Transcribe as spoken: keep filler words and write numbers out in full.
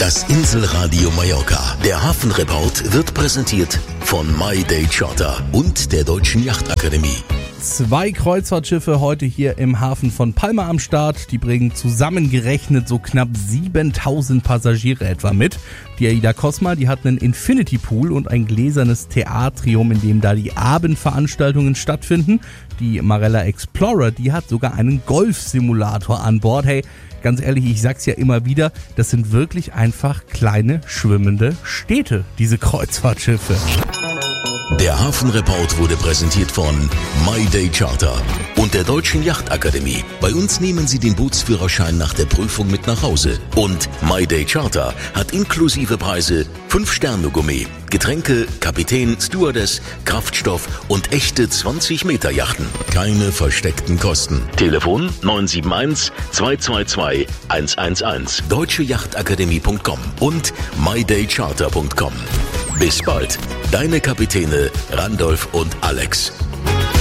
Das Inselradio Mallorca. Der Hafenreport wird präsentiert von My Day Charter und der Deutschen Yachtakademie. Zwei Kreuzfahrtschiffe heute hier im Hafen von Palma am Start. Die bringen zusammengerechnet so knapp siebentausend Passagiere etwa mit. Die AIDA Cosma, die hat einen Infinity Pool und ein gläsernes Theatrium, in dem da die Abendveranstaltungen stattfinden. Die Marella Explorer, die hat sogar einen Golfsimulator an Bord. Hey, ganz ehrlich, ich sag's ja immer wieder, das sind wirklich einfach kleine schwimmende Städte, diese Kreuzfahrtschiffe. Der Hafenreport wurde präsentiert von My Day Charter und der Deutschen Yachtakademie. Bei uns nehmen Sie den Bootsführerschein nach der Prüfung mit nach Hause. Und My Day Charter hat inklusive Preise fünf Sterne Gourmet, Getränke, Kapitän, Stewardess, Kraftstoff und echte zwanzig Meter Yachten. Keine versteckten Kosten. Telefon neun sieben eins, zwei zwei zwei, eins eins eins, deutsche yachtakademie punkt com und my day charter punkt com. Bis bald. Deine Kapitäne Randolph und Alex.